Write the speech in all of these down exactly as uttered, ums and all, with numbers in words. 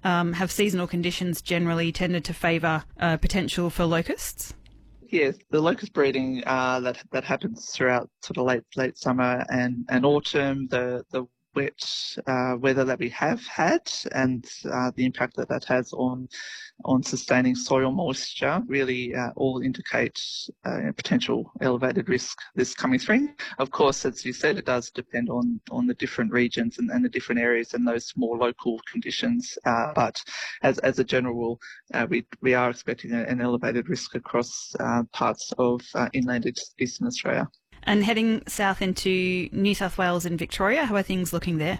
um, have seasonal conditions generally tended to favour uh, potential for locusts? Yes, the locust breeding uh, that that happens throughout sort of late late summer and, and autumn, the the wet uh, weather that we have had, and uh, the impact that that has on on sustaining soil moisture really uh, all indicate uh, a potential elevated risk this coming spring. Of course, as you said, it does depend on on the different regions and, and the different areas and those more local conditions. Uh, but as as a general rule, uh, we we are expecting a, an elevated risk across uh, parts of uh, inland Eastern Australia. And heading south into New South Wales and Victoria, how are things looking there?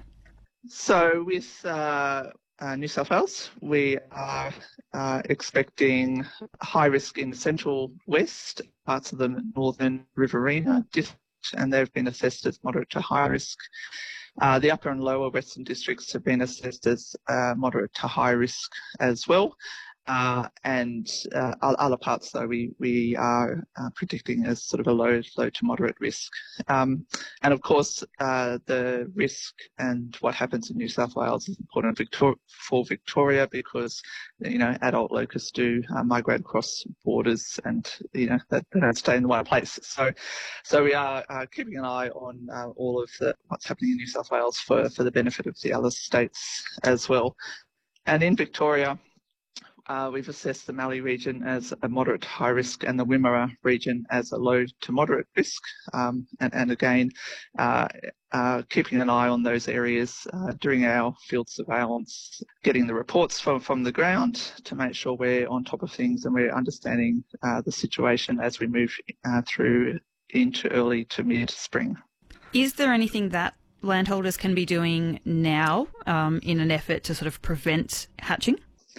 So with uh, uh, New South Wales, we are uh, expecting high risk in the central west, parts of the northern Riverina district, and they've been assessed as moderate to high risk. Uh, the upper and lower western districts have been assessed as uh, moderate to high risk as well. Uh, and uh, other parts, though, we we are uh, predicting as sort of a low low to moderate risk. Um, and of course, uh, the risk and what happens in New South Wales is important Victor- for Victoria because you know adult locusts do uh, migrate across borders, and you know that they don't stay in one place. So, so we are uh, keeping an eye on uh, all of the, what's happening in New South Wales for for the benefit of the other states as well. And in Victoria, Uh, we've assessed the Mallee region as a moderate to high risk and the Wimmera region as a low to moderate risk. Um, and, and again, uh, uh, keeping an eye on those areas uh, during our field surveillance, getting the reports from, from the ground to make sure we're on top of things and we're understanding uh, the situation as we move uh, through into early to mid spring. Is there anything that landholders can be doing now um, in an effort to sort of prevent hatching?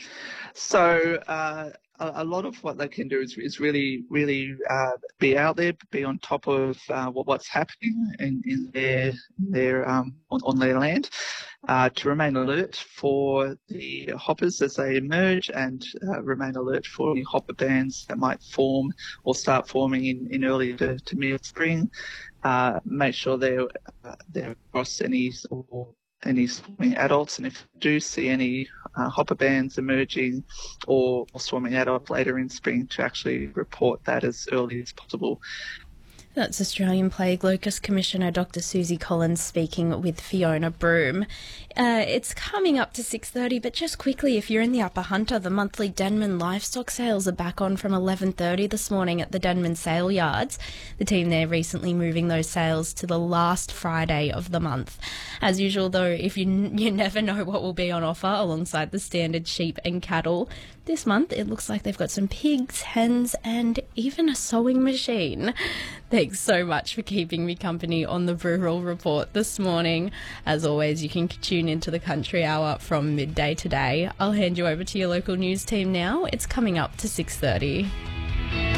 So uh, a, a lot of what they can do is, is really, really uh, be out there, be on top of uh, what, what's happening in, in their, their um, on, on their land, uh, to remain alert for the hoppers as they emerge, and uh, remain alert for any hopper bands that might form or start forming in, in early to, to mid-spring. Uh, make sure they're uh, they're across any or any swarming adults, and if you do see any uh, hopper bands emerging or, or swarming adults later in spring, to actually report that as early as possible. That's Australian Plague Locust Commissioner Doctor Susie Collins speaking with Fiona Broome. Uh, it's coming up to six thirty, but just quickly, if you're in the Upper Hunter, the monthly Denman livestock sales are back on from eleven thirty this morning at the Denman Sale Yards. The team there recently moving those sales to the last Friday of the month. As usual, though, if you you never know what will be on offer alongside the standard sheep and cattle, this month it looks like they've got some pigs, hens, and even a sewing machine. Thanks so much for keeping me company on the Rural Report this morning. As always, you can tune into the Country Hour from midday today. I'll hand you over to your local news team now. It's coming up to six thirty.